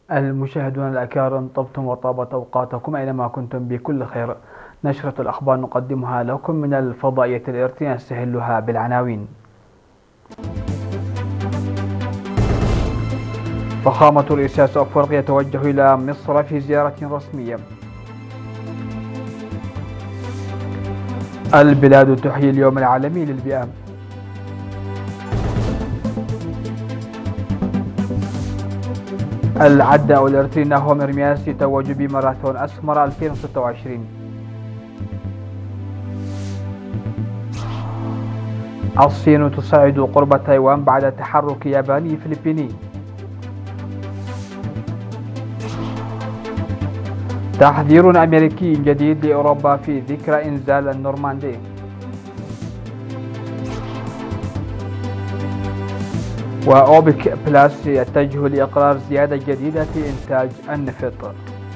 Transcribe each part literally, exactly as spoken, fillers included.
المشاهدون الأكارم، طبتم وطابت أوقاتكم أينما كنتم بكل خير. نشرة الأخبار نقدمها لكم من الفضائية الإرثية، نستهلها بالعناوين. فخامة رئيس أفريقيا يتوجه إلى مصر في زيارة رسمية. البلاد تحيي اليوم العالمي للبيئة. العداء الإرثي نهو مرمياس يتوج بماراثون أسمر ألفين وستة وعشرين. الصين تصعد قرب تايوان بعد تحرك ياباني فلبيني. تحذير أمريكي جديد لأوروبا في ذكرى إنزال النورماندي. وأوبك بلاس يتجه لإقرار زيادة جديدة في إنتاج النفط.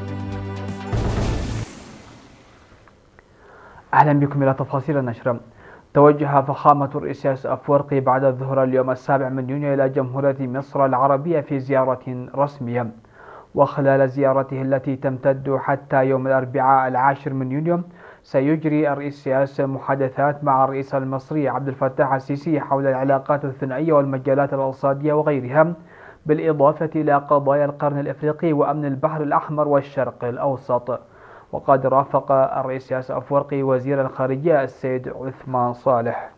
أهلا بكم إلى تفاصيل النشرة. توجه فخامة الرئيس أفورقي بعد الظهر اليوم السابع من يونيو إلى جمهورية مصر العربية في زيارة رسمية. وخلال زيارته التي تمتد حتى يوم الأربعاء العاشر من يونيو، سيجري الرئيس محادثات مع الرئيس المصري عبد الفتاح السيسي حول العلاقات الثنائية والمجالات الاقتصادية وغيرها، بالإضافة إلى قضايا القرن الإفريقي وأمن البحر الأحمر والشرق الأوسط. وقد رافق الرئيس أفورقي وزير الخارجية السيد عثمان صالح.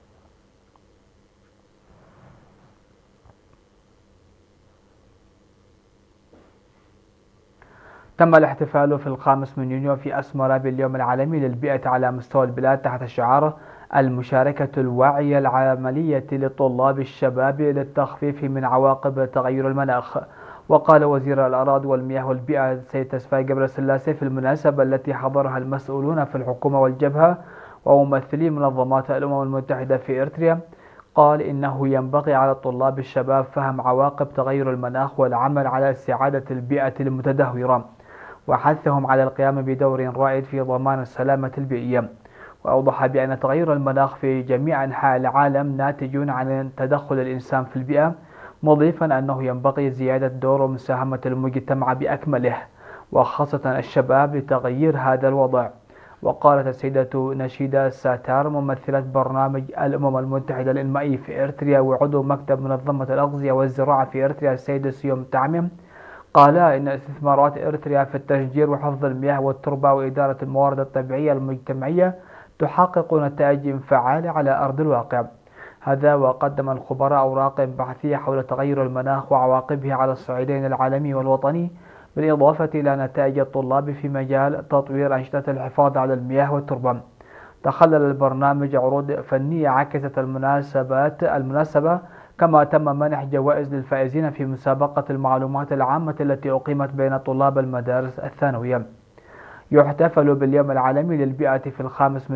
تم الاحتفال في الخامس من يونيو في أسمرة باليوم العالمي للبيئة على مستوى البلاد تحت شعار المشاركة الواعية العملية لطلاب الشباب للتخفيف من عواقب تغير المناخ. وقال وزير الأراضي والمياه والبيئة السيد تسفاي جبرسلاسي في المناسبة التي حضرها المسؤولون في الحكومة والجبهة وممثلي منظمات الأمم المتحدة في إريتريا، قال إنه ينبغي على طلاب الشباب فهم عواقب تغير المناخ والعمل على استعادة البيئة المتدهورة، وحثهم على القيام بدور رائد في ضمان السلامة البيئية. وأوضح بأن تغير المناخ في جميع أنحاء العالم ناتج عن تدخل الإنسان في البيئة، مضيفا أنه ينبغي زيادة دور ومساهمة المجتمع بأكمله وخاصة الشباب لتغيير هذا الوضع. وقالت السيدة نشيدة ساتار ممثلة برنامج الأمم المتحدة الإنمائي في إريتريا وعضو مكتب منظمة الأغذية والزراعة في إريتريا السيد سيوم تعميم، قال إن استثمارات إريتريا في التشجير وحفظ المياه والتربة وإدارة الموارد الطبيعية المجتمعية تحقق نتائج فعالة على أرض الواقع. هذا وقدم الخبراء أوراق بحثية حول تغير المناخ وعواقبه على الصعيدين العالمي والوطني، بالإضافة إلى نتائج الطلاب في مجال تطوير أنشطة الحفاظ على المياه والتربة. تخلل البرنامج عروض فنية عكست المناسبات المناسبة، كما تم منح جوائز للفائزين في مسابقة المعلومات العامة التي أقيمت بين طلاب المدارس الثانوية. يحتفل باليوم العالمي للبيئة في الخامس من